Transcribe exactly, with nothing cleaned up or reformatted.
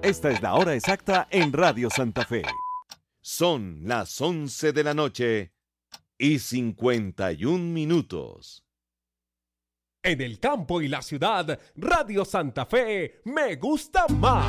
Esta es la hora exacta en Radio Santa Fe. Son las once de la noche y cincuenta y un minutos. En el campo y la ciudad, Radio Santa Fe me gusta más.